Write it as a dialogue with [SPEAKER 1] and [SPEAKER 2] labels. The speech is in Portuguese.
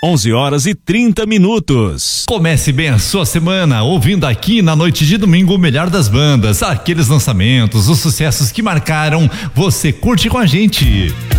[SPEAKER 1] 11h30.
[SPEAKER 2] Comece bem a sua semana ouvindo aqui na noite de domingo o melhor das bandas, aqueles lançamentos, os sucessos que marcaram. Você curte com a gente.